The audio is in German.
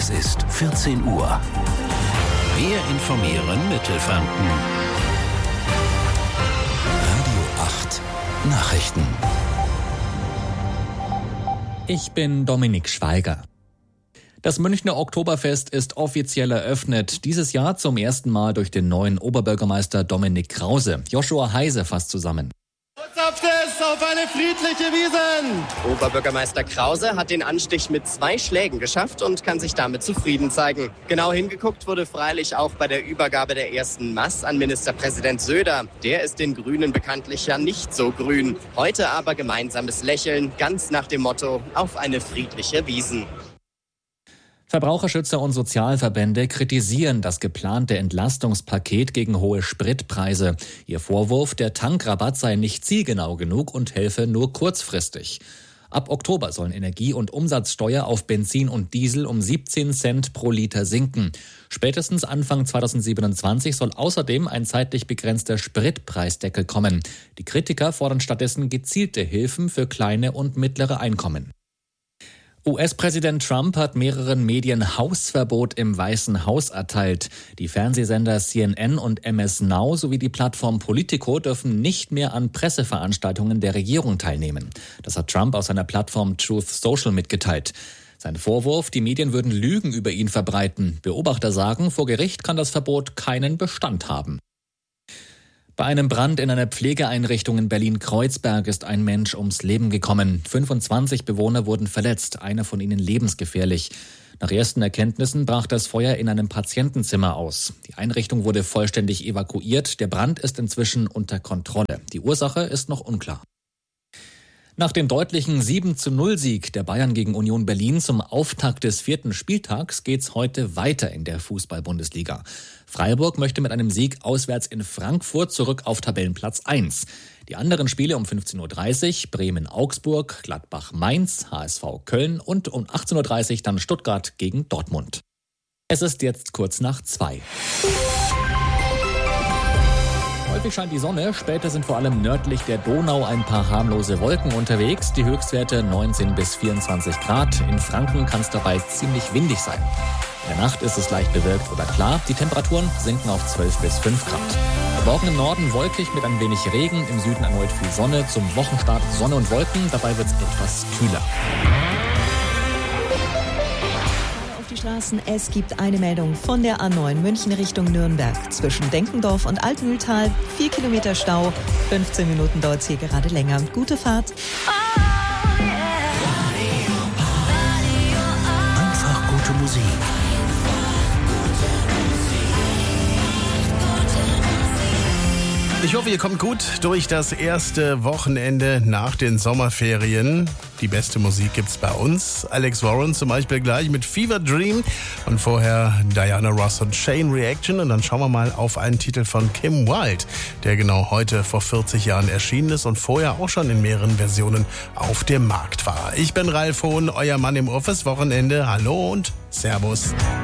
Es ist 14 Uhr. Wir informieren Mittelfranken. Radio 8 Nachrichten. Ich bin Dominik Schweiger. Das Münchner Oktoberfest ist offiziell eröffnet. Dieses Jahr zum ersten Mal durch den neuen Oberbürgermeister Dominik Krause. Joshua Heise fasst zusammen. Auf eine friedliche Wiesn! Oberbürgermeister Krause hat den Anstich mit 2 Schlägen geschafft und kann sich damit zufrieden zeigen. Genau hingeguckt wurde freilich auch bei der Übergabe der ersten Maß an Ministerpräsident Söder. Der ist den Grünen bekanntlich ja nicht so grün. Heute aber gemeinsames Lächeln, ganz nach dem Motto: auf eine friedliche Wiesn. Verbraucherschützer und Sozialverbände kritisieren das geplante Entlastungspaket gegen hohe Spritpreise. Ihr Vorwurf, der Tankrabatt sei nicht zielgenau genug und helfe nur kurzfristig. Ab Oktober sollen Energie- und Umsatzsteuer auf Benzin und Diesel um 17 Cent pro Liter sinken. Spätestens Anfang 2027 soll außerdem ein zeitlich begrenzter Spritpreisdeckel kommen. Die Kritiker fordern stattdessen gezielte Hilfen für kleine und mittlere Einkommen. US-Präsident Trump hat mehreren Medien Hausverbot im Weißen Haus erteilt. Die Fernsehsender CNN und MS Now sowie die Plattform Politico dürfen nicht mehr an Presseveranstaltungen der Regierung teilnehmen. Das hat Trump auf seiner Plattform Truth Social mitgeteilt. Sein Vorwurf, die Medien würden Lügen über ihn verbreiten. Beobachter sagen, vor Gericht kann das Verbot keinen Bestand haben. Bei einem Brand in einer Pflegeeinrichtung in Berlin-Kreuzberg ist ein Mensch ums Leben gekommen. 25 Bewohner wurden verletzt, einer von ihnen lebensgefährlich. Nach ersten Erkenntnissen brach das Feuer in einem Patientenzimmer aus. Die Einrichtung wurde vollständig evakuiert. Der Brand ist inzwischen unter Kontrolle. Die Ursache ist noch unklar. Nach dem deutlichen 7-0-Sieg der Bayern gegen Union Berlin zum Auftakt des 4. Spieltags geht's heute weiter in der Fußball-Bundesliga. Freiburg möchte mit einem Sieg auswärts in Frankfurt zurück auf Tabellenplatz 1. Die anderen Spiele um 15.30 Uhr Bremen-Augsburg, Gladbach-Mainz, HSV Köln und um 18.30 Uhr dann Stuttgart gegen Dortmund. Es ist jetzt kurz nach 2. Häufig scheint die Sonne, später sind vor allem nördlich der Donau ein paar harmlose Wolken unterwegs. Die Höchstwerte 19 bis 24 Grad. In Franken kann es dabei ziemlich windig sein. In der Nacht ist es leicht bewölkt oder klar. Die Temperaturen sinken auf 12 bis 5 Grad. Morgen im Norden wolkig mit ein wenig Regen, im Süden erneut viel Sonne. Zum Wochenstart Sonne und Wolken, dabei wird es etwas kühler. Die Straßen. Es gibt eine Meldung von der A9 München Richtung Nürnberg. Zwischen Denkendorf und Altmühltal 4 Kilometer Stau. 15 Minuten dauert es hier gerade länger. Gute Fahrt. Einfach gute Musik. Ich hoffe, ihr kommt gut durch das erste Wochenende nach den Sommerferien. Die beste Musik gibt's bei uns. Alex Warren zum Beispiel gleich mit Fever Dream und vorher Diana Ross und Chain Reaction. Und dann schauen wir mal auf einen Titel von Kim Wilde, der genau heute vor 40 Jahren erschienen ist und vorher auch schon in mehreren Versionen auf dem Markt war. Ich bin Ralf Hohn, euer Mann im Ohr fürs Wochenende. Hallo und Servus.